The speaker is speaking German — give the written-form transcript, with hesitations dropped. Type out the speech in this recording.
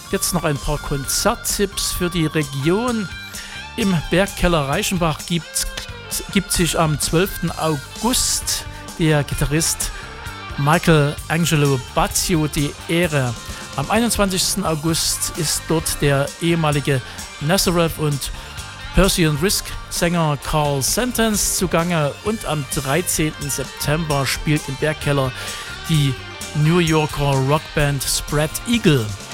Jetzt noch ein paar Konzerttipps für die Region. Im Bergkeller Reichenbach gibt sich am 12. August der Gitarrist Michael Angelo Bazio die Ehre. Am 21. August ist dort der ehemalige Nazareth und Percy and Risk Sänger Carl Sentence zugange und am 13. September spielt im Bergkeller die New Yorker Rockband Spread Eagle.